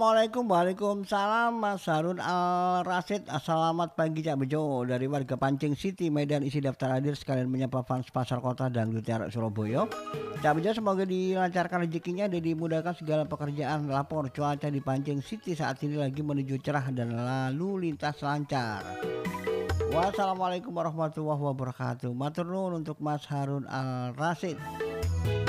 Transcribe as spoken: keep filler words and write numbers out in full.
Assalamualaikum, waalaikumsalam Mas Harun Al Rasid. Selamat pagi Cak Bejo dari warga Pancing City, Medan. Isi daftar hadir sekalian menyapa fans pasar kota Dangdut Tiara Surabaya. Cak Bejo semoga dilancarkan rezekinya dan dimudahkan segala pekerjaan. Lapor cuaca di Pancing City saat ini lagi menuju cerah dan lalu lintas lancar. Wassalamualaikum warahmatullahi wabarakatuh. Matur nuwun untuk Mas Harun Al Rasid.